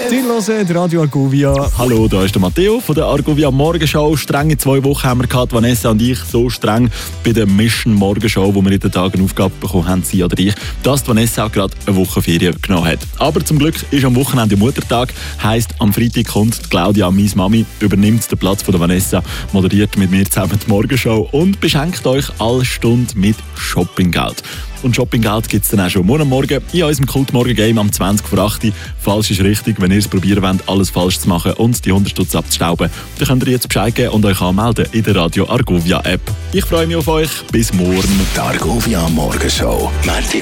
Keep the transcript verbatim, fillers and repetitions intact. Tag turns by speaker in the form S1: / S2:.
S1: Sie hören Radio Argovia.
S2: Hallo, da ist der Matteo von der Argovia Morgenshow. Strenge zwei Wochen haben wir gehabt, Vanessa und ich, so streng bei der Mission Morgenshow, wo wir in den Tagen eine Aufgabe bekommen haben, sie oder ich, dass die Vanessa auch gerade eine Woche Ferien genommen hat. Aber zum Glück ist am Wochenende Muttertag, heisst am Freitag kommt die Claudia, meine Mami, übernimmt den Platz von der Vanessa, moderiert mit mir zusammen die Morgenshow und beschenkt euch alle Stunde mit Shoppinggeld. Und Shoppinggeld gibt es dann auch schon morgen Morgen in unserem Kultmorgen-Game am zwanzig vor acht. Falsch ist richtig, wenn ihr es probieren wollt, alles falsch zu machen und die hundert Stutz abzustauben, dann könnt ihr jetzt Bescheid geben und euch anmelden in der Radio Argovia App. Ich freue mich auf euch. Bis morgen.
S3: Die Argovia Morgenshow.